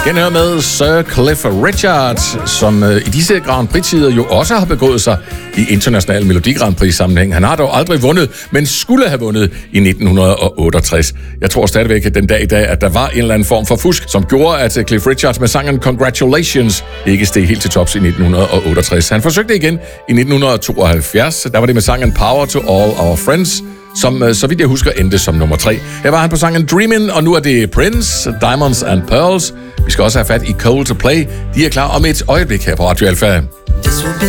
Genhør med Sir Cliff Richard, som i disse Grand Prix-tider jo også har begået sig i international Melodi Grand Prix-sammenhæng. Han har dog aldrig vundet, men skulle have vundet i 1968. Jeg tror stadigvæk den dag i dag, at der var en eller anden form for fusk, som gjorde, at Cliff Richard med sangen Congratulations ikke steg helt til tops i 1968. Han forsøgte igen i 1972. Der var det med sangen Power to All Our Friends, som, så vidt jeg husker, endte som nummer 3. Her var han på sangen Dreamin', og nu er det Prince, Diamonds and Pearls. Vi skal også have fat i Cold to Play. De er klar om et øjeblik her på Radio Alpha.